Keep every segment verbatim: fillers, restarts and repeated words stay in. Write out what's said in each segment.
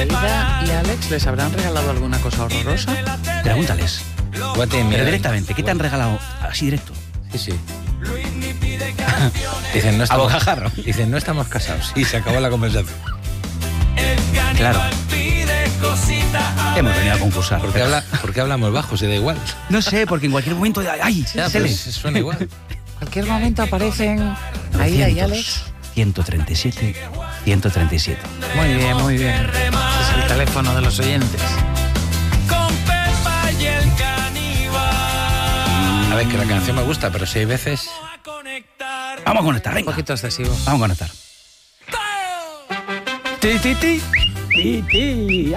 Aida y Alex les habrán regalado alguna cosa horrorosa. Pregúntales. Guate, Pero directamente, ¿qué te han regalado? Así directo. Sí, sí. Dicen, no estamos, bocajarro. Dicen, no estamos casados. Y se acabó la conversación. Claro. Hemos venido a concursar. ¿Por qué, habla, ¿Por qué hablamos bajo? Se da igual. No sé, porque en cualquier momento... ¡Ay! Ya, tele. pues, suena igual. En cualquier momento aparecen Aida y Alex. ciento treinta y siete, ciento treinta y siete. Muy bien, muy bien. Es el teléfono de los oyentes. A ver, que la canción me gusta, pero si hay veces... Vamos a conectar, venga. Un poquito excesivo. Vamos a conectar. Ti, ti, ti. Ti, ti.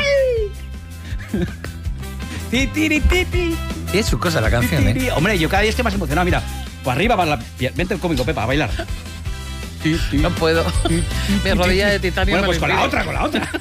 Ti, ti, ti, ti, ti. Es su cosa la canción, Ti, ti, ti. ¿eh? Hombre, yo cada día estoy más emocionado. Mira, pues arriba para la... Vente el cómico, Pepa, a bailar. Ti, ti. No puedo. Mi rodilla de titanio. Bueno, me pues lo con la impide. otra, con la otra.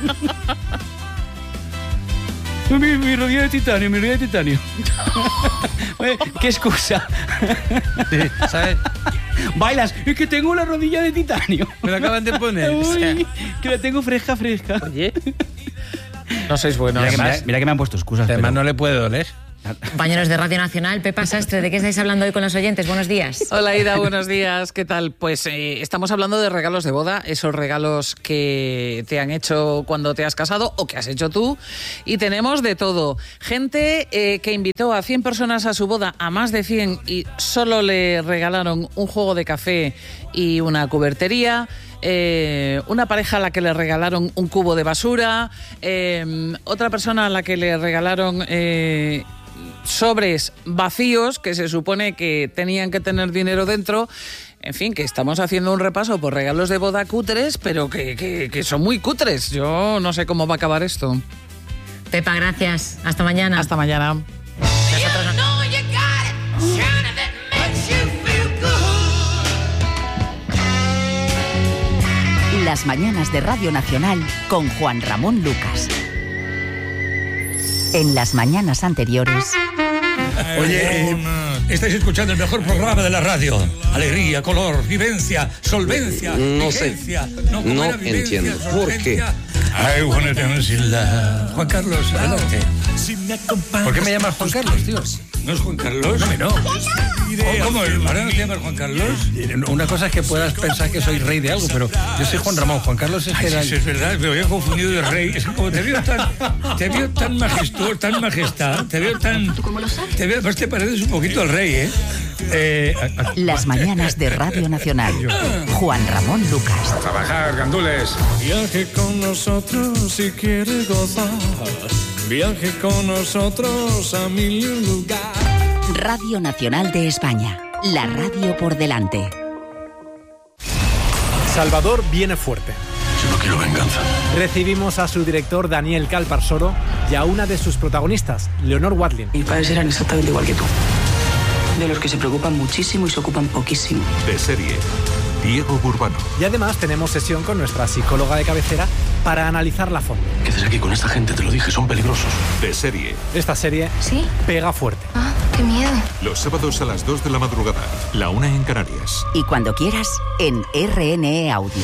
Mi, mi rodilla de titanio, mi rodilla de titanio. Oye, ¿qué excusa? Sí, ¿sabes? Bailas, es que tengo la rodilla de titanio. Me lo acaban de poner. Uy, O sea, que la tengo fresca, fresca. Oye. No sois buenos. Mira que, además- me, mira que me han puesto excusas. además pero- no le puede doler. Compañeros de Radio Nacional, Pepa Sastre, ¿de qué estáis hablando hoy con los oyentes? Buenos días. Hola Ida, buenos días. ¿Qué tal? Pues eh, estamos hablando de regalos de boda, esos regalos que te han hecho cuando te has casado o que has hecho tú. Y tenemos de todo. Gente eh, que invitó a cien personas a su boda, a más de cien, y solo le regalaron un juego de café y una cubertería. Eh, una pareja a la que le regalaron un cubo de basura. Eh, otra persona a la que le regalaron... Eh, sobres vacíos que se supone que tenían que tener dinero dentro. En fin, que estamos haciendo un repaso por regalos de boda cutres, pero que, que, que son muy cutres. Yo no sé cómo va a acabar esto. Pepa, gracias. Hasta mañana. Hasta mañana. Las mañanas de Radio Nacional con Juan Ramón Lucas. En las mañanas anteriores... Oye, eh, estáis escuchando el mejor programa de la radio. Alegría, color, vivencia, solvencia, No sé. vigencia. No ¿cómo era? Vivencia, entiendo. ¿Por qué? solvencia. I wanna dance in love. Juan Carlos, adelante. ¿Por qué me llamas Juan Carlos, tío? ¿No es Juan Carlos? No, no. ¿Cómo? ¿Ahora no te llamas Juan Carlos? Una cosa es que puedas pensar que soy rey de algo, pero yo soy Juan Ramón. Juan Carlos es Ay, que era... sí, eso es verdad, me había confundido de rey. Es que como te veo tan, te veo tan majestuoso, tan majestad, te veo tan... Te veo, pues te pareces un poquito al rey, ¿eh? eh a- a- Las mañanas de Radio Nacional. Juan Ramón Lucas. Trabajar, gandules. Viaje con nosotros si quiere gozar. Viaje con nosotros a mil lugares. Radio Nacional de España. La radio por delante. Salvador viene fuerte. Yo no quiero venganza. Recibimos a su director Daniel Calparsoro y a una de sus protagonistas, Leonor Watling. Mis padres eran exactamente igual que tú. De los que se preocupan muchísimo y se ocupan poquísimo. De serie, Diego Burbano. Y además tenemos sesión con nuestra psicóloga de cabecera para analizarla a fondo. ¿Qué haces aquí con esta gente? Te lo dije, son peligrosos. De serie. Esta serie ¿Sí? pega fuerte. Ah, qué miedo. Los sábados a las dos de la madrugada. La una en Canarias. Y cuando quieras, en R N E Audio.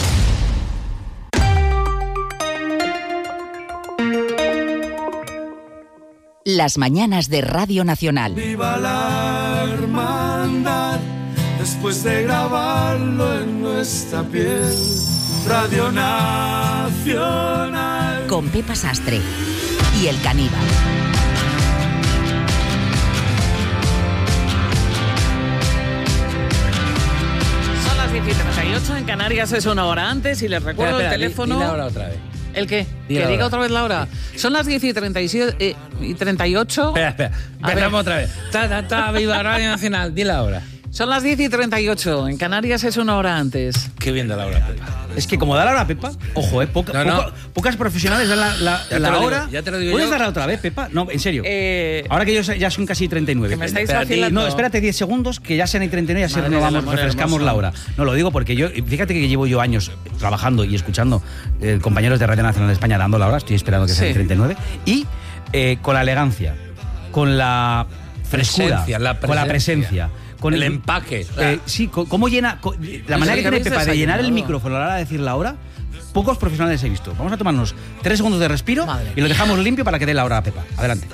Las mañanas de Radio Nacional. Viva la hermandad. Después de grabarlo en nuestra piel. Radio Nacional. Con Pepa Sastre y El Caníbal. Son las diez y treinta y ocho, en Canarias es una hora antes y les recuerdo Espera, espera, el di- teléfono... di la hora otra vez. ¿El qué? Di que la diga hora. otra vez la hora. Son las diez y treinta y siete eh, y treinta y ocho. Espera, espera. A Empezamos ver. otra vez. Ta, ta, ta, viva Radio Nacional. Di la hora. Son las diez y treinta y ocho, en Canarias es una hora antes. Qué bien da la hora, Pepa. Es que como da la hora, Pepa, ojo, eh, poca- No, no. poca- pocas profesionales dan la, la, Ya te la lo digo, hora. ya te lo digo ¿Puedes yo. darla otra vez, Pepa? No, en serio. Eh, Ahora que yo ya son casi treinta y nueve. Que me estáis Espérate, vacilando. No, espérate diez segundos, que ya sean y treinta y nueve, así Madre del renovamos, amor refrescamos hermoso. la hora. No, lo digo porque yo, fíjate que llevo yo años trabajando y escuchando eh, compañeros de Radio Nacional de España dando la hora, estoy esperando que sean Sí. treinta y nueve, y eh, con la elegancia, con la frescura, Presencia, la con la presencia. presencia. Con El empaque. Eh, sí, co- cómo llena. co- la manera que que tiene habéis Pepa de llenar el desayunado. micrófono a la hora de decir la hora. pocos profesionales he visto. Vamos a tomarnos tres segundos de respiro Madre y lo dejamos limpio para que dé la hora a Pepa. Adelante.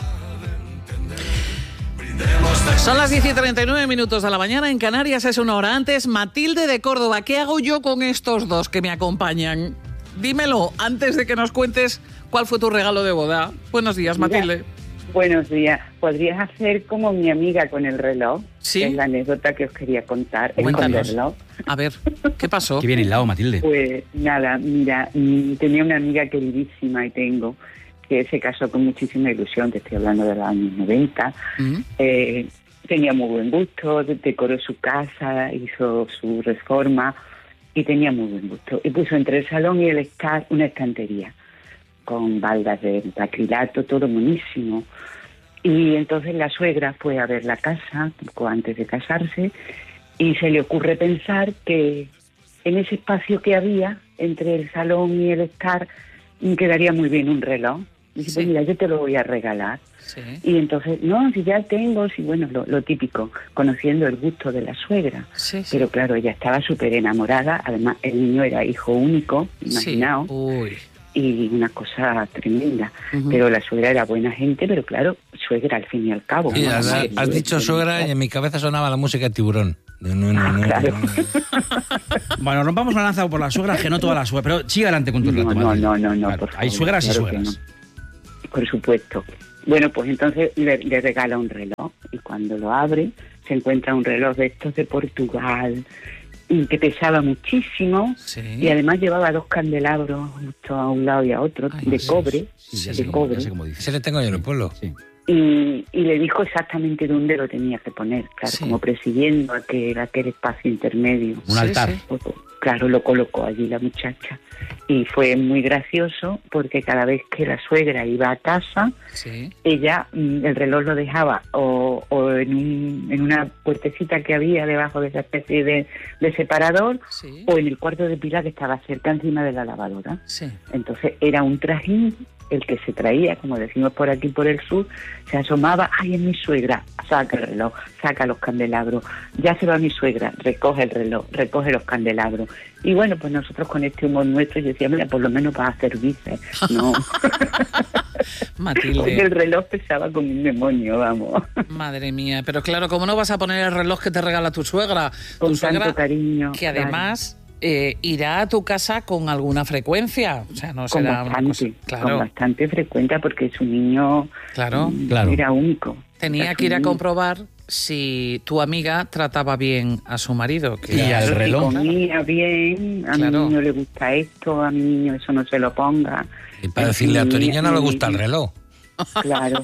Son las diez y treinta y nueve minutos de la mañana, en Canarias es una hora antes. Matilde de Córdoba, ¿qué hago yo con estos dos que me acompañan? Dímelo antes de que nos cuentes cuál fue tu regalo de boda. Buenos días, Matilde. Mira, buenos días. ¿Podrías hacer como mi amiga con el reloj? Sí. Es la anécdota que os quería contar. Cuéntanos. Esconderlo. A ver, ¿qué pasó? Qué bien hilado, Matilde. Pues nada, mira, mm, tenía una amiga queridísima y tengo, que se casó con muchísima ilusión, te estoy hablando de los años noventa. ¿Mm? Eh, tenía muy buen gusto, decoró su casa, hizo su reforma y tenía muy buen gusto. Y puso entre el salón y el estar una estantería con baldas de tacrilato, todo buenísimo. Y entonces la suegra fue a ver la casa poco antes de casarse y se le ocurre pensar que en ese espacio que había entre el salón y el estar quedaría muy bien un reloj. Y dice, Sí. pues mira, yo te lo voy a regalar. Sí. Y entonces, no, si ya tengo, si bueno, lo, lo típico, conociendo el gusto de la suegra. Sí, sí. Pero claro, ella estaba súper enamorada, además el niño era hijo único, Sí. imaginaos, Uy. y una cosa tremenda. Ujú. Pero la suegra era buena gente, pero claro, suegra al fin y al cabo. Sí, ¿no? has, Madre, has yo- dicho yo- suegra y en mi cabeza sonaba la música de Tiburón. No, no, no, no, Claro. no, no. Bueno, rompamos una lanza por la suegra, que no toda la suegra. Pero sigue adelante con tu No, relato, no, Matilde. no, no, no, Claro, por favor. hay suegras y claro que suegras. no. Por supuesto. Bueno, pues entonces le, le regala un reloj y cuando lo abre se encuentra un reloj de estos de Portugal y que pesaba muchísimo Sí. y además llevaba dos candelabros justo a un lado y a otro Ay, de sí, cobre, Sí, ya de sé cómo, cobre. ya sé cómo dices. Ese le tengo yo en el pueblo. Sí. Y, y le dijo exactamente dónde lo tenía que poner, claro, Sí. como presidiendo aquel, aquel espacio intermedio. Un Sí, altar. sí. Pues, claro, lo colocó allí la muchacha. Y fue muy gracioso porque cada vez que la suegra iba a casa, Sí. ella, mm, el reloj lo dejaba o, o en, un, en una puertecita que había debajo de esa especie de, de separador, Sí. o en el cuarto de Pilar que estaba cerca encima de la lavadora. Sí. Entonces era un trajín el que se traía, como decimos por aquí por el sur, se asomaba, ay, es mi suegra, saca el reloj, saca los candelabros, ya se va mi suegra, recoge el reloj, recoge los candelabros. Y bueno, pues nosotros con este humor nuestro, yo decía, mira, por lo menos para servirse, ¿no? Porque Matilde. el reloj pesaba como un demonio, vamos. Madre mía, pero claro, ¿cómo no vas a poner el reloj que te regala tu suegra? Con tu suegra, tanto cariño. que además eh, irá a tu casa con alguna frecuencia. O sea, no Con será una cosa. bastante, con Claro, bastante frecuente porque su niño claro. mm, Claro. era único. Tenía Era que ir a su niño. comprobar si tu amiga trataba bien a su marido. Que Y al Si reloj. comía bien, a Claro. mi niño le gusta esto, a mi niño eso no se lo ponga. Y para decirle a tu niña no le gusta el reloj. Claro.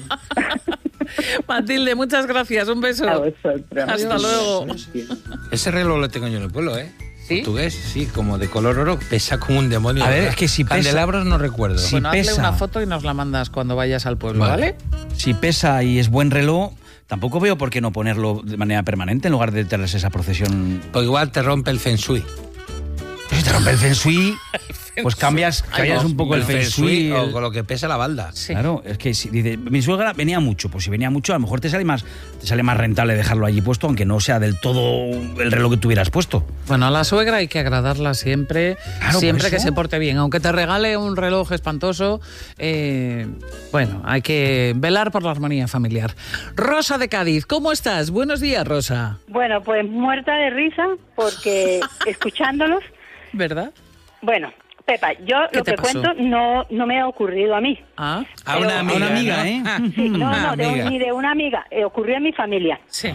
Matilde, muchas gracias. Un beso. A vosotros. Hasta luego. Ese reloj lo tengo yo en el pueblo, ¿eh? ¿Sí? Portugués, sí, como de color oro, pesa como un demonio. A ver, ¿verdad? es que si pesa- Candelabros no recuerdo. Sí. Bueno, hazle pesa. una foto y nos la mandas cuando vayas al pueblo, Vale. ¿vale? Si pesa y es buen reloj, tampoco veo por qué no ponerlo de manera permanente en lugar de tenerles esa procesión. Pues igual te rompe el feng shui. Si te rompe el feng shui, pues cambias, Ay, cambias no, un poco el feng shui. o el- con lo que pesa la balda. Sí. Claro, es que si dice, mi suegra venía mucho, pues si venía mucho, a lo mejor te sale más, te sale más rentable dejarlo allí puesto, aunque no sea del todo el reloj que tuvieras puesto. Bueno, a la suegra hay que agradarla siempre, Claro, siempre por que eso. se porte bien. Aunque te regale un reloj espantoso, eh, bueno, hay que velar por la armonía familiar. Rosa de Cádiz, ¿cómo estás? Buenos días, Rosa. Bueno, pues muerta de risa porque escuchándolos, ¿Verdad? bueno, Pepa, yo ¿Qué lo te que pasó? cuento no no me ha ocurrido a mí. Ah, A una Pero- amiga, A una amiga, ¿no? ¿eh? Ah, Sí, no, una no, de un- amiga. ni de una amiga, eh, ocurrió en mi familia. sí.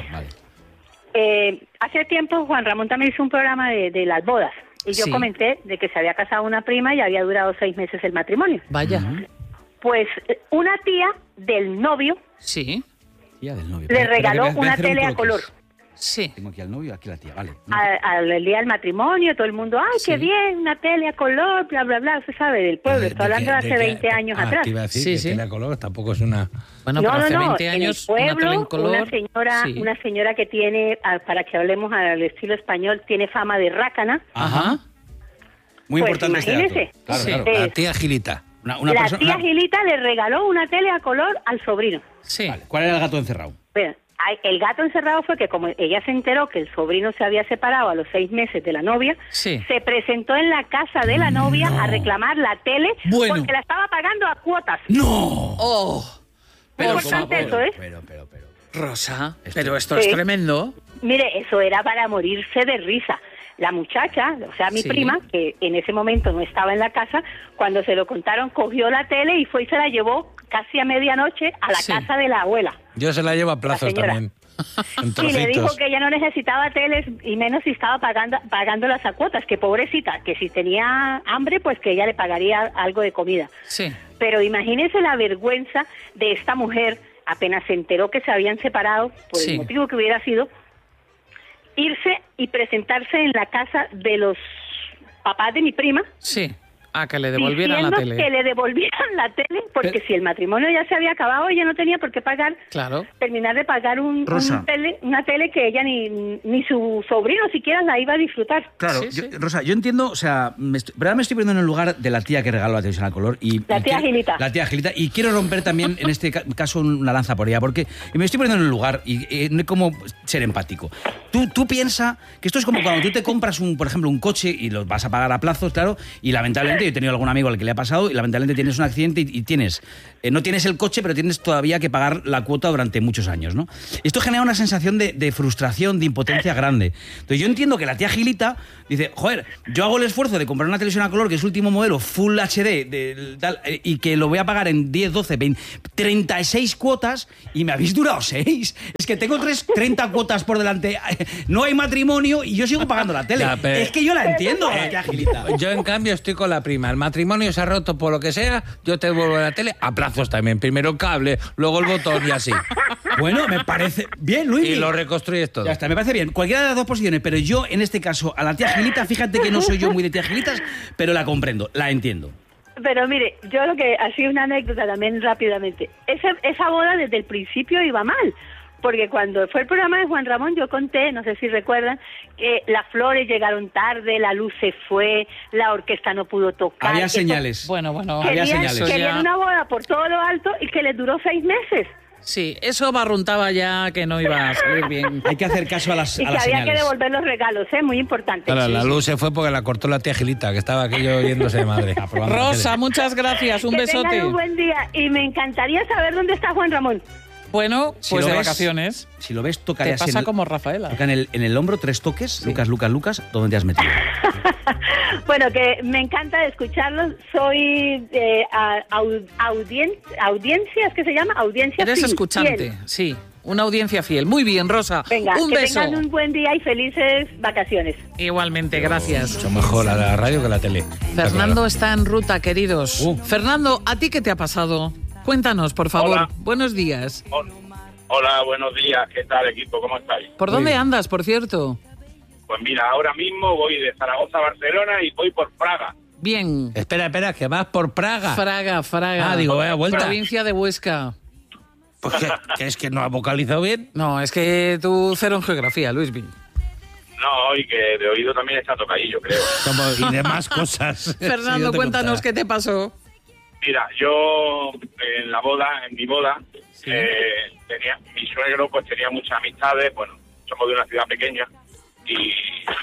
Eh, hace tiempo Juan Ramón también hizo un programa de, de las bodas y yo Sí. comenté de que se había casado una prima y había durado seis meses el matrimonio. Vaya. Pues eh, una tía del novio Sí, Tía del novio. le Espera, regaló espera, que voy a una hacer un tele a croquis. color. sí. Tengo aquí al novio y aquí la tía, vale. A- Al día del matrimonio, todo el mundo, ay, qué bien, una tele a color, bla, bla, bla, se sabe, del pueblo. ¿De- Estoy hablando de qué- hace qué- veinte años ah, atrás. Te iba a decir Sí, que sí. tele a color tampoco es una... Bueno, no, pero no, hace no, veinte en años, el una tele pueblo, en color. una señora, sí. una señora que tiene, ah, para que hablemos al estilo español, tiene fama de rácana. Ajá. Muy Pues importante este imagínese. dato. Claro, Sí. claro. Eh, La tía Gilita. Una, una la persona- tía una- Gilita le regaló una tele a color al sobrino. Sí. Vale, ¿cuál era el gato encerrado? Bueno, el gato encerrado fue que como ella se enteró que el sobrino se había separado a los seis meses de la novia, sí. se presentó en la casa de la novia no. a reclamar la tele bueno. porque la estaba pagando a cuotas. ¡No! ¡Oh! Pero, importante eso, ¿eh? Pero, pero, pero. Rosa, Esto, pero esto sí. es tremendo. Mire, eso era para morirse de risa. La muchacha, o sea, mi sí. prima, que en ese momento no estaba en la casa, cuando se lo contaron, cogió la tele y fue y se la llevó casi a medianoche a la sí. casa de la abuela. Yo se la llevo a plazos también. Y le dijo que ella no necesitaba teles y menos si estaba pagando pagándolas a cuotas, que pobrecita, que si tenía hambre, pues que ella le pagaría algo de comida. Sí. Pero imagínese la vergüenza de esta mujer, apenas se enteró que se habían separado, por sí. el motivo que hubiera sido, irse y presentarse en la casa de los papás de mi prima. Sí. Ah, que le devolvieran la diciendo tele. que le devolvieran la tele, porque Pero, si el matrimonio ya se había acabado, ella no tenía por qué pagar, claro. terminar de pagar un, Rosa. un tele, una tele que ella ni, ni su sobrino siquiera la iba a disfrutar. Claro, Sí, yo- sí. Rosa, yo entiendo, o sea, me estoy, ¿verdad? Me estoy poniendo en el lugar de la tía que regaló la televisión a color. Y, La y tía quiero- Gilita. La tía Gilita. Y quiero romper también, en este ca- caso, una lanza por ella, porque me estoy poniendo en el lugar y eh, no hay como ser empático. Tú, tú piensas que esto es como cuando tú te compras, un, por ejemplo, un coche y lo vas a pagar a plazos, claro, y lamentablemente yo he tenido algún amigo al que le ha pasado y lamentablemente tienes un accidente y, y tienes, eh, no tienes el coche, pero tienes todavía que pagar la cuota durante muchos años, ¿no? Esto genera una sensación de, de frustración, de impotencia grande. Entonces yo entiendo que la tía Gilita dice, joder, yo hago el esfuerzo de comprar una televisión a color que es último modelo, Full H D, de, tal, eh, y que lo voy a pagar en diez, doce, veinte, treinta y seis cuotas y me habéis durado seis. Es que tengo tres, treinta cuotas por delante, no hay matrimonio y yo sigo pagando la tele. Ya, pero- Es que yo la entiendo, la tía Gilita. Yo, en cambio, estoy con la prima. El matrimonio se ha roto por lo que sea, yo te devuelvo la tele a plazos también. Primero el cable, luego el botón y así. Bueno, me parece bien, Luis. Y lo reconstruyes todo. Ya está, me parece bien. Cualquiera de las dos posiciones, pero yo, en este caso, a la tía Gilita, fíjate que no soy yo muy de tía Gilitas, pero la comprendo, la entiendo. Pero mire, yo lo que, así una anécdota también rápidamente, esa, esa boda desde el principio iba mal, porque cuando fue el programa de Juan Ramón yo conté, no sé si recuerdan, que las flores llegaron tarde, la luz se fue, la orquesta no pudo tocar. Había eso- señales. Bueno, bueno, Había Querían, señales. querían una boda por todo lo alto y que les duró seis meses. Sí, eso barruntaba ya que no iba a salir bien. Hay que hacer caso a las, Y a que las había señales. que devolver los regalos, ¿eh? Muy importante. Claro, Sí, la sí. luz se fue porque la cortó la tía Gilita, que estaba aquello yéndose de madre. Aprobando la Rosa, tele. muchas gracias, un que besote. tengan un buen día y me encantaría saber dónde está Juan Ramón. Bueno, Si pues lo de ves- vacaciones. Si lo ves, toca Te así pasa en- como Rafaela. toca en el, en el hombro tres toques, Lucas, Lucas, Lucas, ¿dónde te has metido? Bueno, que me encanta escucharlos. Soy eh, a- au- audien- audiencia, ¿es que se llama? Audiencia Eres fiel. escuchante, sí. Una audiencia fiel. Muy bien, Rosa. Venga, un que beso. tengan un buen día y felices vacaciones. Igualmente, gracias. Mucho mejor a la radio que la tele. Está Fernando claro. está en ruta, queridos. Uh. Fernando, ¿a ti qué te ha pasado? Cuéntanos, por favor. Hola. Buenos días. Hola, buenos días. ¿Qué tal, equipo? ¿Cómo estáis? ¿Por Muy dónde bien. andas, por cierto? Pues mira, ahora mismo voy de Zaragoza a Barcelona y voy por Praga. Bien. Espera, espera, que vas por Praga. Fraga, Fraga. Ah, digo, vaya vuelta. Provincia de Huesca. Pues que, que es que no ha vocalizado bien. No, es que tú cero en geografía, Luis Bin. No, y que de oído también está tocadillo, creo. Como, y demás cosas. Sí, Fernando, yo te cuéntanos contaré. qué te pasó. Mira, yo en la boda, en mi boda, eh, tenía mi suegro pues tenía muchas amistades, bueno, somos de una ciudad pequeña y,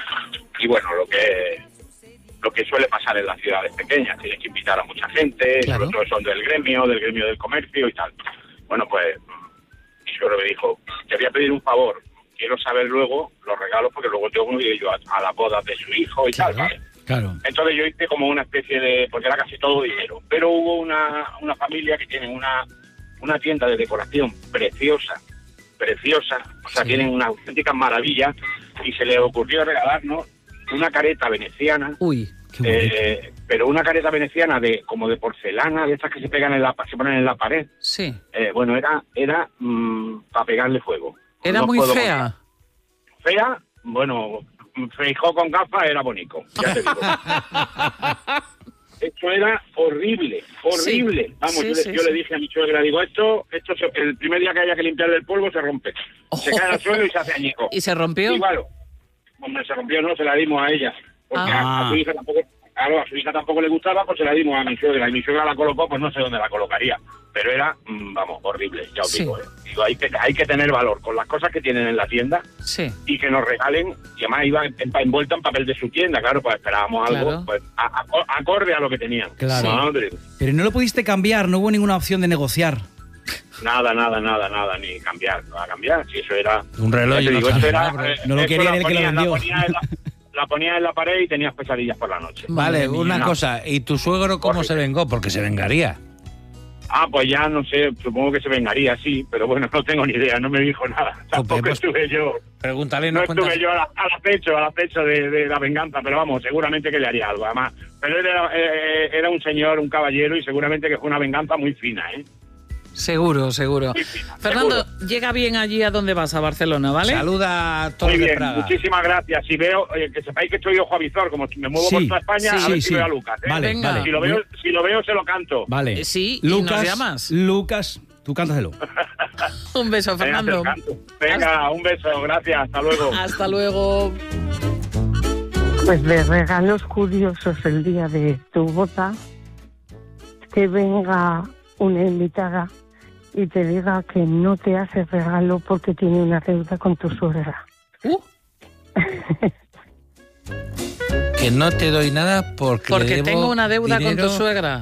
y bueno, lo que lo que suele pasar en las ciudades pequeñas, tienes que invitar a mucha gente, Claro. sobre todo son del gremio, del gremio del comercio y tal. Bueno, pues mi suegro me dijo, te voy a pedir un favor, quiero saber luego los regalos porque luego tengo que ir yo a, a las bodas de su hijo y tal, ¿vale? Claro. Entonces yo hice como una especie de, porque era casi todo dinero, pero hubo una, una familia que tiene una, una tienda de decoración preciosa, preciosa, o sea, Sí. tienen una auténtica maravilla y se le ocurrió regalarnos una careta veneciana, Uy. Qué bonito. eh, pero una careta veneciana de como de porcelana, de estas que se pegan en la, se ponen en la pared. Sí. Eh, bueno, era era mm, para pegarle fuego. Era No muy puedo fea. contar. Fea, bueno, Feijó con gafas era bonito, ya te digo. Esto era horrible, horrible. Sí, Vamos, sí, yo, sí, le, yo sí. le dije a mi suegra, digo, esto, esto se- el primer día que haya que limpiarle el polvo se rompe. Se cae al suelo y se hace añico. ¿Y se rompió? Y bueno, hombre, se rompió, no, se la dimos a ella. Porque Ah. a, a su hija tampoco, claro, a su hija tampoco le gustaba, pues se la dimos a mi suegra. Y mi suegra la colocó, pues no sé dónde la colocaría. Pero era, mmm, vamos, horrible, ya os Sí. digo. ¿eh? Digo, hay que, hay que tener valor con las cosas que tienen en la tienda Sí. y que nos regalen. Y además iba en- envuelta en papel de su tienda, claro, pues esperábamos algo Claro. pues a- a- acorde a lo que tenían. Claro. Madre. Pero no lo pudiste cambiar, no hubo ninguna opción de negociar. Nada, nada, nada, nada, ni cambiar, no va a cambiar. Si eso era... Un reloj ya te y digo, no eso sabe era, nada, eh, no lo eso quería la el que lo ponía- vendió. La ponía, en la, la ponía en la pared y tenías pesadillas por la noche. Vale, Madre una mía. cosa. ¿Y tu suegro cómo se vengó? Porque se vengaría. Ah, pues ya no sé, supongo que se vengaría, sí, pero bueno, no tengo ni idea, no me dijo nada. Tampoco pues, estuve yo, Pregúntale, no nos cuentas. estuve yo al, al acecho, al acecho de, de la venganza, pero vamos, seguramente que le haría algo, además. Pero él era, eh, era un señor, un caballero, y seguramente que fue una venganza muy fina, ¿eh? Seguro, seguro. Muy fina, Fernando, seguro. llega bien allí a donde vas, a Barcelona, ¿vale? Saluda a Muy todos de bien, Praga. muchísimas gracias. Si veo, eh, que sepáis que estoy ojo avizor, como me muevo Sí, por toda España, sí, a ver sí, si sí. veo a Lucas. ¿eh? Vale, Venga. vale. Si lo veo, si lo veo, se lo canto. Vale. Eh, sí, y nos Lucas, llamas. Lucas, tú cántaselo. Un beso, Venga, Fernando. te lo canto. Venga, un beso, gracias, hasta luego. Hasta luego. Pues de regalos curiosos el día de tu boda, que venga una invitada y te diga que no te hace regalo porque tiene una deuda con tu suegra. Uh, Que no te doy nada porque, le porque debo tengo una deuda con dinero tu suegra.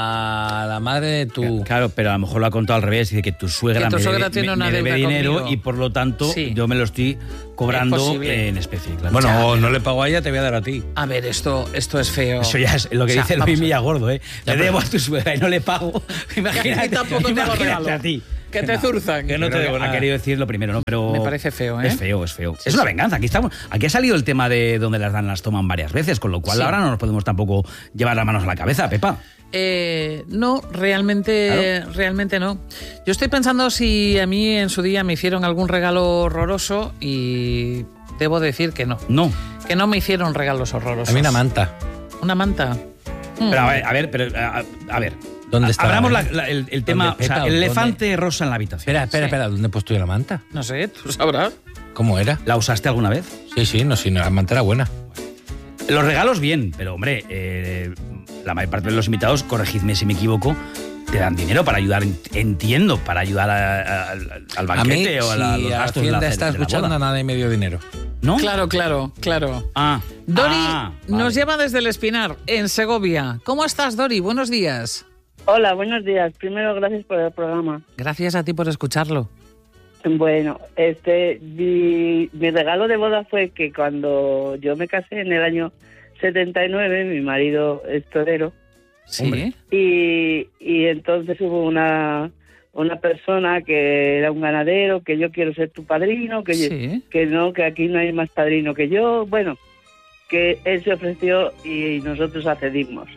a la madre de tu... Claro, pero a lo mejor lo ha contado al revés. Dice que tu suegra, Que tu me, suegra debe, tiene me- una me debe deuda dinero conmigo. y por lo tanto Sí. yo me lo estoy cobrando Es posible. en especie. Claro. Bueno, o no le pago a ella, te voy a dar a ti. A ver, esto, esto es feo. Eso ya es lo que O sea, dice vamos Luis a- Milla Gordo, ¿eh? Ya, Le pero- debo a tu suegra y no le pago. Imagínate, Y tampoco te hago imagínate regalo. a ti. Que te zurzan. Que no te Pero debo ha nada. querido decir lo primero, ¿no? Pero Me parece feo, ¿eh? Es feo, es feo. Sí, es una sí. venganza. Aquí estamos. Aquí ha salido el tema de donde las dan las toman varias veces, con lo cual Sí. ahora no nos podemos tampoco llevar las manos a la cabeza, Pepa. Eh, no, realmente, Claro. realmente no. Yo estoy pensando si a mí en su día me hicieron algún regalo horroroso y debo decir que no. No. Que no me hicieron regalos horrorosos. A mí una manta. Una manta. Mm. Pero a ver, a ver, pero, a, a ver. ¿Dónde está? Abramos la- la- el, el tema, ¿Dónde, o sea, Pepa? el ¿Dónde? elefante rosa en la habitación. Espera, espera, Sí. espera. ¿Dónde he puesto yo la manta? No sé, tú sabrás. ¿Cómo era? ¿La usaste alguna vez? Sí, sí, no, sí, no, la manta era buena. Los regalos bien, pero hombre, eh, la mayor parte de los invitados, corregidme si me equivoco, te dan dinero para ayudar, entiendo, para ayudar a- a- al, al banquete a mí, o a, la- si los gastos de la, Hacienda ce- está de la escuchando, boda. nada y medio dinero. ¿No? Claro, claro, claro. Ah. Dori Ah, vale. nos llama desde el Espinar, en Segovia. ¿Cómo estás, Dori? Buenos días. Hola, buenos días. Primero, gracias por el programa. Gracias a ti por escucharlo. Bueno, este, mi, mi regalo de boda fue que cuando yo me casé en el año setenta y nueve, mi marido es torero, Sí. y, y entonces hubo una, una persona que era un ganadero, que yo quiero ser tu padrino, que, Sí. que no, que aquí no hay más padrino que yo. Bueno, que él se ofreció y nosotros accedimos.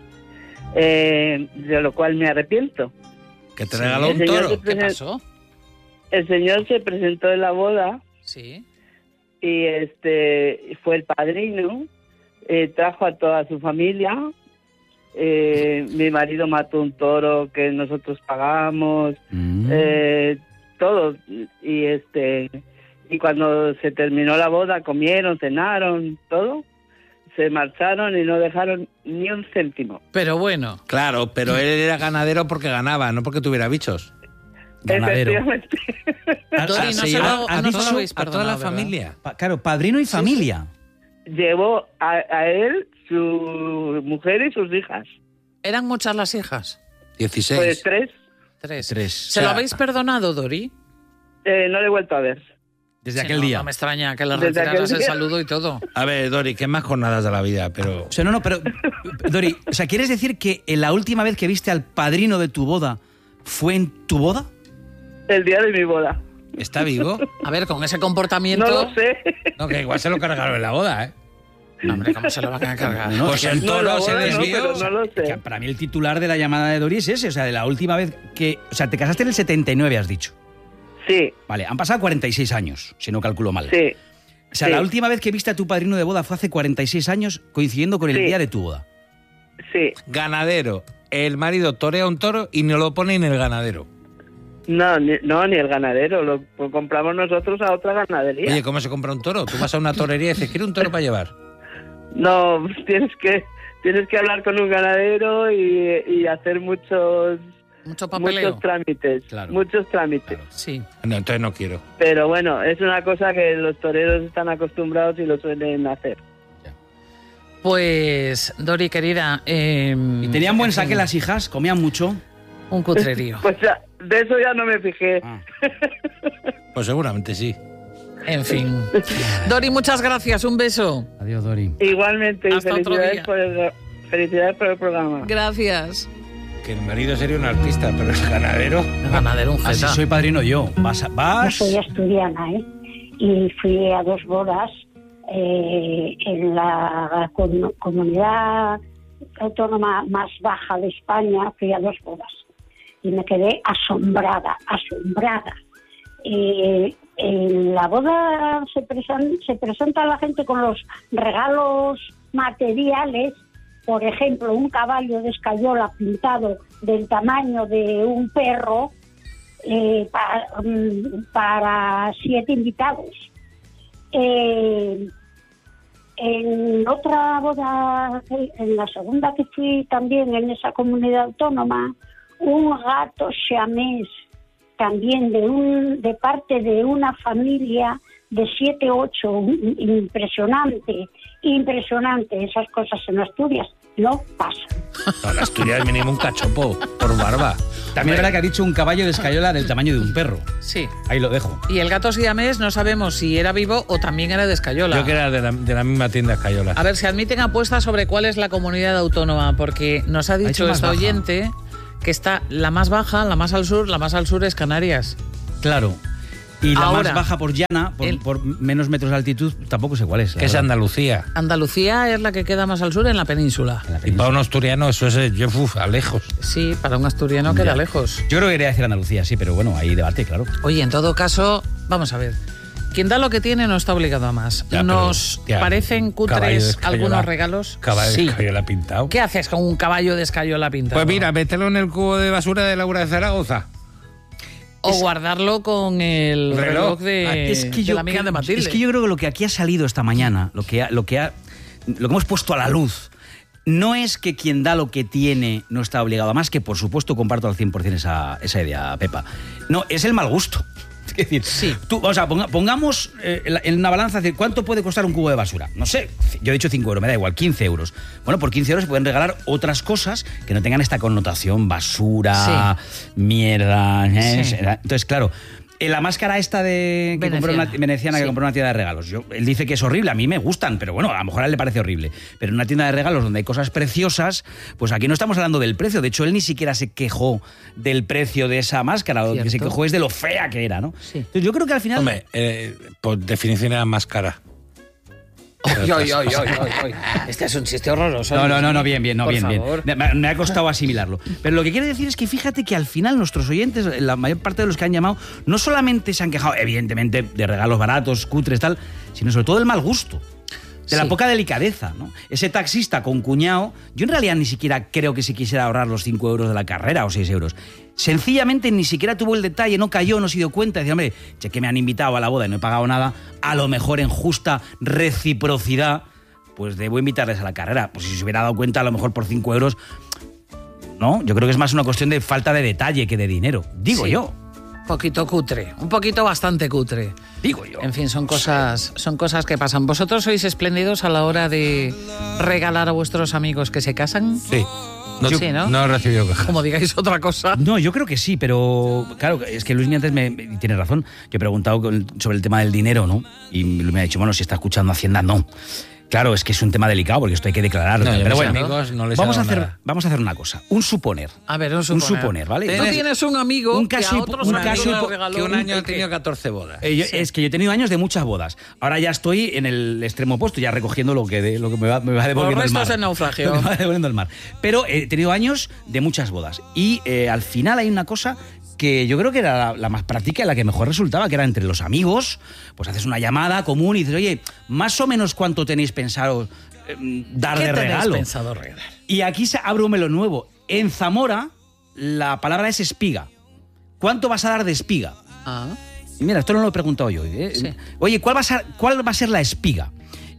Eh, de lo cual me arrepiento. Que te Sí. regaló El un señor toro. se ¿Qué presen- pasó? El señor se presentó en la boda Sí. y este fue el padrino, eh, trajo a toda su familia. Eh, mi marido mató un toro que nosotros pagamos, Mm. eh, todo. Y este y cuando se terminó la boda comieron, cenaron, todo. Se marcharon y no dejaron ni un céntimo. Pero bueno. Claro, pero él era ganadero porque ganaba, no porque tuviera bichos. Ganadero. Efectivamente. Dori, no se se lleva lo- a, no se toda- lo habéis a toda perdonado, la ¿verdad? familia. Pa- claro, padrino y familia. Llevó a, a él, su mujer y sus hijas. ¿Eran muchas las hijas? dieciséis. Pues tres. Tres. Tres. ¿Se O lo sea, habéis perdonado, Dori? Eh, no le he vuelto a ver. Desde Sí, aquel no, día. No me extraña que le Desde retiraras aquel el día. saludo y todo. A ver, Dori, que más jornadas de la vida, pero... O sea, no, no, pero. Dori, o sea, ¿quieres decir que la última vez que viste al padrino de tu boda fue en tu boda? El día de mi boda. ¿Está vivo? A ver, con ese comportamiento... No lo sé. No, que igual se lo cargaron en la boda, ¿eh? No, hombre, ¿cómo se lo van a cargar? No, Pues el No, toro la se boda no, desvió. pero no lo Que sé. para mí el titular de la llamada de Dori es ese, o sea, de la última vez que... O sea, te casaste en el setenta y nueve, has dicho. Sí, Vale, han pasado cuarenta y seis años, si no calculo mal. sí. O sea, sí. la última vez que viste a tu padrino de boda fue hace cuarenta y seis años, coincidiendo con el Sí. día de tu boda. Sí. Ganadero. El marido torea un toro y no lo pone en el ganadero. No, ni, no, ni el ganadero. Lo pues, compramos nosotros a otra ganadería. Oye, ¿cómo se compra un toro? Tú vas a una torería y dices, quiero un toro para llevar. No, tienes que tienes que hablar con un ganadero y, y hacer muchos... Mucho papeleo. Muchos trámites, claro. muchos trámites. Claro. Sí. No, entonces no quiero. Pero bueno, es una cosa que los toreros están acostumbrados y lo suelen hacer. Pues, Dori, querida... Eh, ¿Y tenían buen saque las hijas? ¿Comían mucho? Un cutrerío. Pues ya, de eso ya no me fijé. Ah. Pues seguramente sí. En fin. Dori, muchas gracias. Un beso. Adiós, Dori. Igualmente, y Hasta otro felicidades día. por, el, felicidades por el programa. Gracias. Que el marido sería un artista, pero el ganadero... El ganadero, un Así jeta. soy padrino yo. Vas, a- Yo vas... soy asturiana, ¿eh? Y fui a dos bodas eh, en la com- comunidad autónoma más baja de España, fui a dos bodas. Y me quedé asombrada, asombrada. Eh, en la boda se, presan- se presenta la gente con los regalos materiales, por ejemplo, un caballo de escayola pintado del tamaño de un perro, eh, pa- mm, para siete invitados. Eh, en otra boda, en la segunda que fui también en esa comunidad autónoma, un gato siamés, también de un de parte de una familia de siete, ocho, impresionante, impresionante. Esas cosas en Asturias no pasan. No, en Asturias mínimo un cachopo por barba. También es verdad que ha dicho un caballo de escayola del tamaño de un perro. Sí. Ahí lo dejo. Y el gato siamés no sabemos si era vivo o también era de escayola. Yo que era de la, de la misma tienda Escayola. A ver, se admiten apuestas sobre cuál es la comunidad autónoma, porque nos ha dicho dicho más esta baja. oyente que está la más baja, la más al sur, la más al sur es Canarias. Claro. Y la Ahora, más baja por llana, por, el- por menos metros de altitud, tampoco sé cuál es. la Que es verdad. Andalucía. Andalucía es la que queda más al sur en la península. En la Y península. para un asturiano eso es, eh, yo, uf, a lejos. Sí, para un asturiano queda Ya. lejos. Yo creo que quería decir Andalucía, sí, pero bueno, hay debate, claro. Oye, en todo caso, vamos a ver. Quien da lo que tiene no está obligado a más. Ya, pero, Nos ya, parecen caballo de cutres escayola. algunos regalos. Caballo Sí. de Escayola pintado. ¿Qué haces con un caballo de escayola pintado? Pues mira, mételo en el cubo de basura de Laura de Zaragoza. O guardarlo con el reloj, Reloj. de, Ah, es que de yo la amiga creo- de Matilde. Es que yo creo que lo que aquí ha salido esta mañana, lo que ha, lo que ha, lo que hemos puesto a la luz, no es que quien da lo que tiene no está obligado a más, que por supuesto comparto al cien por cien esa, esa idea, Pepa. No, es el mal gusto. Es decir, Sí. tú, o sea, ponga- pongamos eh, en la- en una balanza de cuánto puede costar un cubo de basura. No sé, yo he dicho cinco euros, me da igual, quince euros. Bueno, por quince euros se pueden regalar otras cosas que no tengan esta connotación basura, mierda. ¿eh? Sí. Entonces, claro, en la máscara esta de que compró una, Veneciana. veneciana que Sí. compró una tienda de regalos. Yo, él dice que es horrible, a mí me gustan, pero bueno, a lo mejor a él le parece horrible. Pero en una tienda de regalos donde hay cosas preciosas, pues aquí no estamos hablando del precio. De hecho, él ni siquiera se quejó del precio de esa máscara. Lo que se Cierto. quejó es de lo fea que era, ¿no? Sí. Entonces, yo creo que al final... Hombre, eh, por definición era más cara. Ay, ay, ay, ay, ay, ay. Este es un chiste horroroso. No, no, no, no, bien, bien, no, Por bien, favor. bien. Me, me ha costado asimilarlo. Pero lo que quiero decir es que fíjate que al final nuestros oyentes, la mayor parte de los que han llamado, no solamente se han quejado, evidentemente, de regalos baratos, cutres, tal, sino sobre todo del mal gusto. De la Sí. poca delicadeza, ¿no? Ese taxista con cuñado, yo en realidad ni siquiera creo que se quisiera ahorrar los cinco euros de la carrera o seis euros. Sencillamente ni siquiera tuvo el detalle, no cayó, no se dio cuenta. Decía, hombre, che, que me han invitado a la boda y no he pagado nada, a lo mejor en justa reciprocidad, pues debo invitarles a la carrera. Pues si se hubiera dado cuenta, a lo mejor por cinco euros, no, yo creo que es más una cuestión de falta de detalle que de dinero. Digo Sí. yo. Poquito cutre, un poquito bastante cutre. Digo yo. En fin, son cosas, son cosas que pasan. ¿Vosotros sois espléndidos a la hora de regalar a vuestros amigos que se casan? Sí. No, Sí, ¿no? no he recibido quejas. Como digáis otra cosa. No, yo creo que sí, pero claro, es que Luis antes me, me- tiene razón. Yo he preguntado con- sobre el tema del dinero, ¿no? Y me ha dicho, bueno, si está escuchando Hacienda, no. Claro, es que es un tema delicado porque esto hay que declararlo. No, yo a pero mis bueno, amigos no les vamos, he a dado hacer, nada. vamos a hacer una cosa. Un suponer. A ver, un Un suponer. suponer, ¿vale? Tú Entonces, tienes un amigo un caso que a hipo- otros un amigos caso les hipo- regaló Que un año un- he tenido catorce bodas. Eh, yo- Es que yo he tenido años de muchas bodas. Ahora ya estoy en el extremo opuesto, ya recogiendo lo que, de- lo que me, va, me va devolviendo Los el mar. restos del naufragio. Lo que me va devolviendo el mar. Pero he tenido años de muchas bodas. Y eh, al final hay una cosa que yo creo que era la, la más práctica y la que mejor resultaba, que era entre los amigos, pues haces una llamada común y dices, oye, más o menos cuánto tenéis pensado eh, dar ¿Qué de tenéis regalo. pensado regalar? Y aquí se abre un melón nuevo. En Zamora, la palabra es espiga. ¿Cuánto vas a dar de espiga? Ah, Y mira, esto no lo he preguntado yo. ¿eh? Sí. Oye, ¿cuál va, a ser, ¿cuál va a ser la espiga?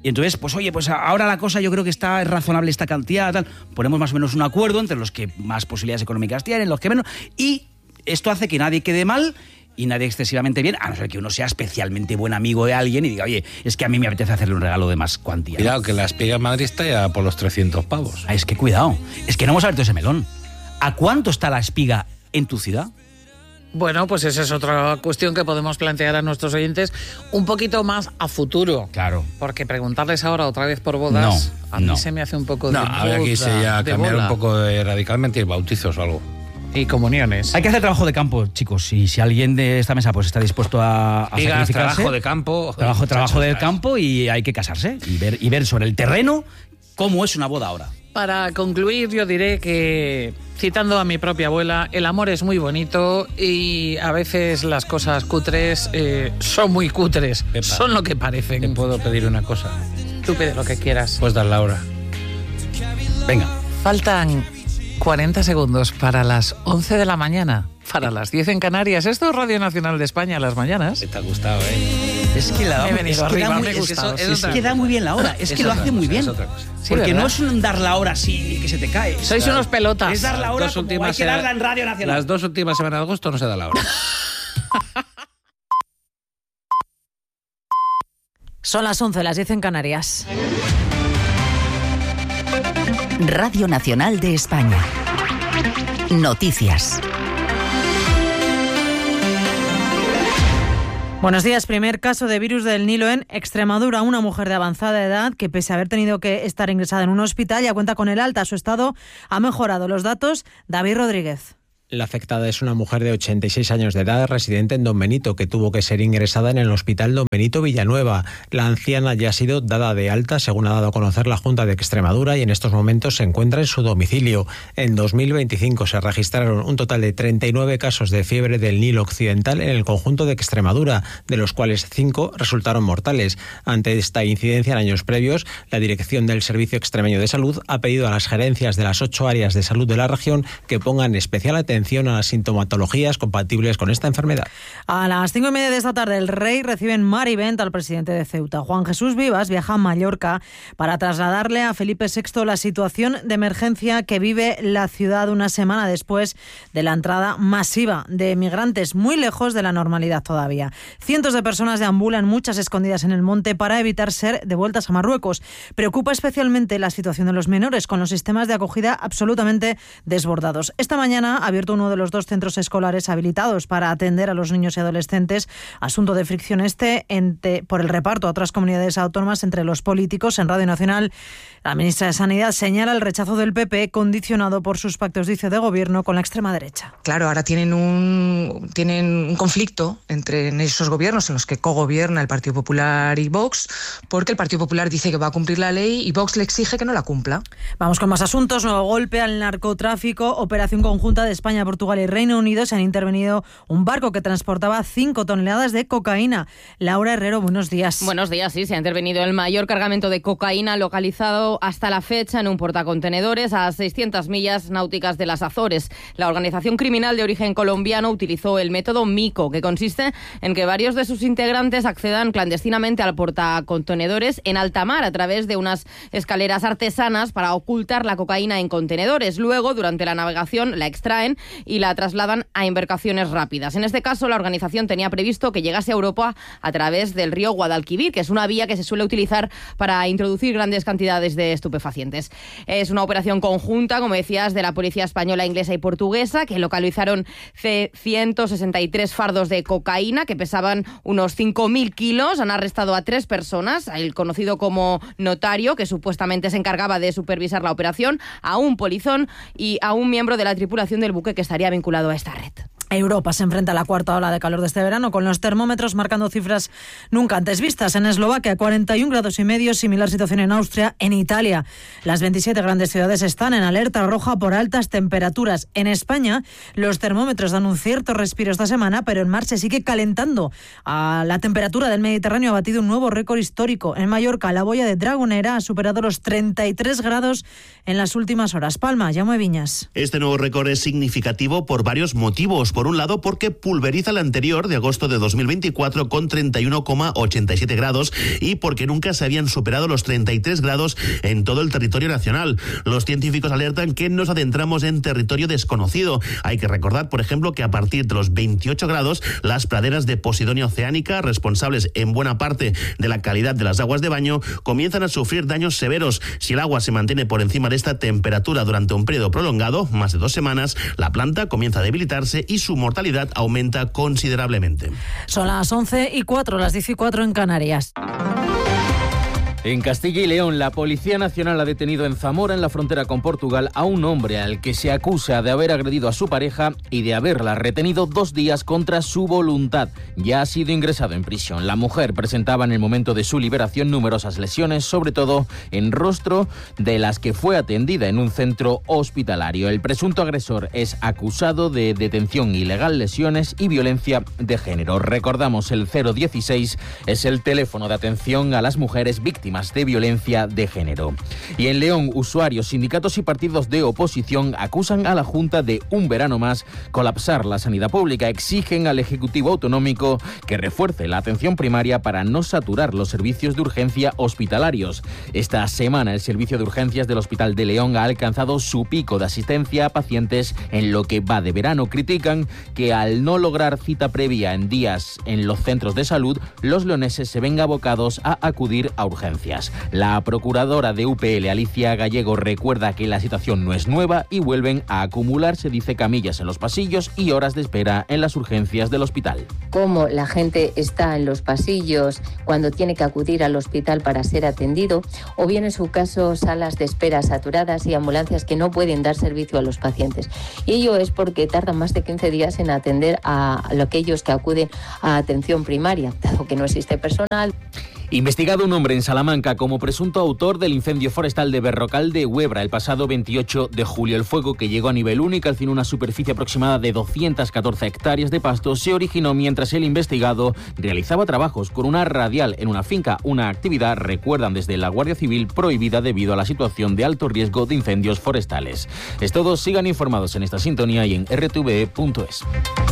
Y entonces, pues oye, pues ahora la cosa yo creo que está es razonable esta cantidad, tal. Ponemos más o menos un acuerdo entre los que más posibilidades económicas tienen, los que menos, y esto hace que nadie quede mal y nadie excesivamente bien, a no ser que uno sea especialmente buen amigo de alguien y diga, oye, es que a mí me apetece hacerle un regalo de más cuantía. Cuidado, que la espiga en Madrid está ya por los trescientos pavos. Ah, es que cuidado, es que no hemos abierto ese melón. ¿A cuánto está la espiga en tu ciudad? Bueno, pues esa es otra cuestión que podemos plantear a nuestros oyentes un poquito más a futuro. Claro. Porque preguntarles ahora otra vez por bodas, no, a mí no. se me hace un poco No, de habría que irse ya a cambiar un poco de, radicalmente y bautizos o algo. Y comuniones. Hay que hacer trabajo de campo, chicos. Y si alguien de esta mesa pues está dispuesto a, a Digas, sacrificarse, trabajo de campo. Trabajo, trabajo del campo y hay que casarse y ver, y ver sobre el terreno cómo es una boda ahora. Para concluir, yo diré que, citando a mi propia abuela, el amor es muy bonito y a veces las cosas cutres eh, son muy cutres, Pepa, son lo que parecen. ¿Te puedo pedir una cosa? Tú pide lo que quieras. Pues dar la hora. Venga. Faltan cuarenta segundos para las once de la mañana, para las diez en Canarias. Esto es Radio Nacional de España, las mañanas. Te ha gustado, ¿eh? Es que, la, Me he venido es que, arriba, da, muy, me he es gustado, es sí, que sí. da muy bien la hora. Es, Es que lo otra hace muy cosa, bien. es otra cosa. Sí, Porque ¿verdad? no es un dar la hora así que se te cae. Sois unos pelotas. Es dar la hora Dos como últimas hay que darla en Radio Nacional. Las dos últimas semanas de agosto no se da la hora. Son las once, las diez en Canarias. Radio Nacional de España. Noticias. Buenos días. Primer caso de virus del Nilo en Extremadura. Una mujer de avanzada edad que, pese a haber tenido que estar ingresada en un hospital, ya cuenta con el alta. Su estado ha mejorado. Los datos, David Rodríguez. La afectada es una mujer de ochenta y seis años de edad, residente en Don Benito, que tuvo que ser ingresada en el Hospital Don Benito Villanueva. La anciana ya ha sido dada de alta, según ha dado a conocer la Junta de Extremadura, y en estos momentos se encuentra en su domicilio. En dos mil veinticinco se registraron un total de treinta y nueve casos de fiebre del Nilo Occidental en el conjunto de Extremadura, de los cuales cinco resultaron mortales. Ante esta incidencia en años previos, la Dirección del Servicio Extremeño de Salud ha pedido a las gerencias de las ocho áreas de salud de la región que pongan especial atención a las sintomatologías compatibles con esta enfermedad. A las cinco y media de esta tarde, el Rey recibe en Mar y Vent al presidente de Ceuta. Juan Jesús Vivas viaja a Mallorca para trasladarle a Felipe sexto la situación de emergencia que vive la ciudad una semana después de la entrada masiva de migrantes, muy lejos de la normalidad todavía. Cientos de personas deambulan, muchas escondidas en el monte, para evitar ser devueltas a Marruecos. Preocupa especialmente la situación de los menores, con los sistemas de acogida absolutamente desbordados. Esta mañana ha abierto uno de los dos centros escolares habilitados para atender a los niños y adolescentes. Asunto de fricción este entre, por el reparto a otras comunidades autónomas entre los políticos. En Radio Nacional, la ministra de Sanidad señala el rechazo del P P condicionado por sus pactos, dice, de gobierno con la extrema derecha. Claro, ahora tienen un, tienen un conflicto entre esos gobiernos en los que cogobierna el Partido Popular y Vox, porque el Partido Popular dice que va a cumplir la ley y Vox le exige que no la cumpla. Vamos con más asuntos. Nuevo golpe al narcotráfico. Operación conjunta de España, Portugal y Reino Unido. Se han intervenido un barco que transportaba cinco toneladas de cocaína. Laura Herrero, buenos días. Buenos días, sí. Se ha intervenido el mayor cargamento de cocaína localizado hasta la fecha en un portacontenedores a seiscientas millas náuticas de las Azores. La organización criminal de origen colombiano utilizó el método MICO, que consiste en que varios de sus integrantes accedan clandestinamente al portacontenedores en alta mar a través de unas escaleras artesanas para ocultar la cocaína en contenedores. Luego, durante la navegación, la extraen y la trasladan a embarcaciones rápidas. En este caso, la organización tenía previsto que llegase a Europa a través del río Guadalquivir, que es una vía que se suele utilizar para introducir grandes cantidades de estupefacientes. Es una operación conjunta, como decías, de la policía española, inglesa y portuguesa, que localizaron ciento sesenta y tres fardos de cocaína que pesaban unos cinco mil kilos. Han arrestado a tres personas, el conocido como notario, que supuestamente se encargaba de supervisar la operación, a un polizón y a un miembro de la tripulación del buque que estaría vinculado a esta red. Europa se enfrenta a la cuarta ola de calor de este verano, con los termómetros marcando cifras nunca antes vistas. En Eslovaquia, cuarenta y un grados y medio, similar situación en Austria. En Italia, las veintisiete grandes ciudades están en alerta roja por altas temperaturas. En España, los termómetros dan un cierto respiro esta semana, pero en mar se sigue calentando. A la temperatura del Mediterráneo ha batido un nuevo récord histórico. En Mallorca, la boya de Dragonera ha superado los treinta y tres grados en las últimas horas. Palma, Jaume Viñas. Este nuevo récord es significativo por varios motivos. Por por un lado porque pulveriza el anterior de agosto de dos mil veinticuatro con treinta y uno coma ochenta y siete grados y porque nunca se habían superado los treinta y tres grados en todo el territorio nacional. Los científicos alertan que nos adentramos en territorio desconocido. Hay que recordar, por ejemplo, que a partir de los veintiocho grados, las praderas de Posidonia oceánica, responsables en buena parte de la calidad de las aguas de baño, comienzan a sufrir daños severos. Si el agua se mantiene por encima de esta temperatura durante un periodo prolongado, más de dos semanas, la planta comienza a debilitarse y su mortalidad aumenta considerablemente. Son las once y cuatro, las diez y cuatro en Canarias. En Castilla y León, la Policía Nacional ha detenido en Zamora, en la frontera con Portugal, a un hombre al que se acusa de haber agredido a su pareja y de haberla retenido dos días contra su voluntad. Ya ha sido ingresado en prisión. La mujer presentaba en el momento de su liberación numerosas lesiones, sobre todo en rostro, de las que fue atendida en un centro hospitalario. El presunto agresor es acusado de detención ilegal, lesiones y violencia de género. Recordamos, el cero dieciséis es el teléfono de atención a las mujeres víctimas de violencia de género. Y en León, usuarios, sindicatos y partidos de oposición acusan a la Junta de un verano más colapsar la sanidad pública. Exigen al Ejecutivo Autonómico que refuerce la atención primaria para no saturar los servicios de urgencia hospitalarios. Esta semana el servicio de urgencias del Hospital de León ha alcanzado su pico de asistencia a pacientes en lo que va de verano. Critican que al no lograr cita previa en días en los centros de salud, los leoneses se ven abocados a acudir a urgencias. La procuradora de U P L, Alicia Gallego, recuerda que la situación no es nueva y vuelven a acumularse, dice, camillas en los pasillos y horas de espera en las urgencias del hospital. Cómo la gente está en los pasillos cuando tiene que acudir al hospital para ser atendido, o bien en su caso salas de espera saturadas y ambulancias que no pueden dar servicio a los pacientes. Y ello es porque tardan más de quince días en atender a aquellos que acuden a atención primaria, dado que no existe personal. Investigado un hombre en Salamanca como presunto autor del incendio forestal de Berrocal de Huebra el pasado veintiocho de julio. El fuego, que llegó a nivel uno y calcinó una superficie aproximada de doscientas catorce hectáreas de pasto, se originó mientras el investigado realizaba trabajos con una radial en una finca, una actividad, recuerdan desde la Guardia Civil, prohibida debido a la situación de alto riesgo de incendios forestales. Es todo, sigan informados en esta sintonía y en r t v e punto es.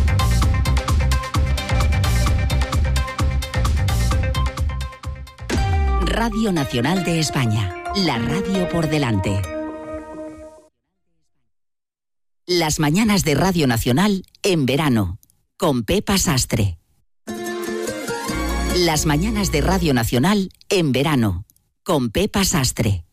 Radio Nacional de España, la radio por delante. Las mañanas de Radio Nacional en verano, con Pepa Sastre. Las mañanas de Radio Nacional en verano, con Pepa Sastre.